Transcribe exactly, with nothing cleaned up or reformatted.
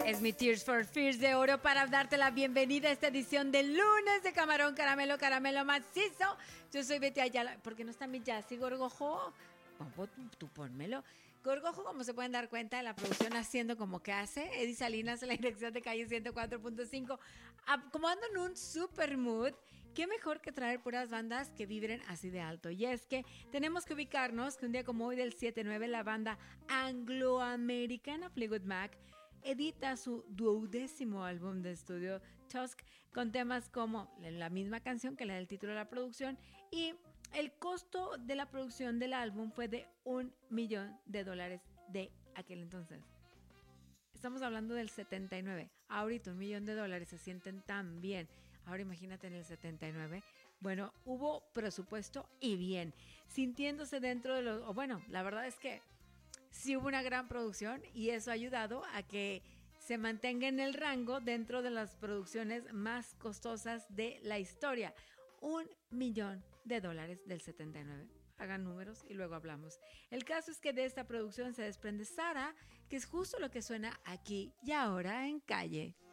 Es mi Tears for Fears de oro para darte la bienvenida a esta edición del lunes de Camarón Caramelo, Caramelo Macizo. Yo soy Betty Ayala. ¿Por qué no está mi Jassy Gorgojo? Tú, tú ponmelo. Gorgojo, como se pueden dar cuenta, la producción haciendo como que hace. Eddie Salinas en la dirección de Calle ciento cuatro punto cinco. Como ando en un super mood, qué mejor que traer puras bandas que vibren así de alto. Y es que tenemos que ubicarnos que un día como hoy del siete nueve, la banda angloamericana Fleetwood Mac edita su duodécimo álbum de estudio Tusk, con temas como la misma canción que le da el título de la producción, y el costo de la producción del álbum fue de un millón de dólares de aquel entonces. Estamos hablando del setenta y nueve. Ahorita un millón de dólares se sienten tan bien. Ahora imagínate en el setenta y nueve. Bueno, hubo presupuesto y bien, sintiéndose dentro de los... O bueno, la verdad es que sí hubo una gran producción y eso ha ayudado a que se mantenga en el rango dentro de las producciones más costosas de la historia. Un millón de dólares del setenta y nueve. Hagan números y luego hablamos. El caso es que de esta producción se desprende Sara, que es justo lo que suena aquí y ahora en Calle.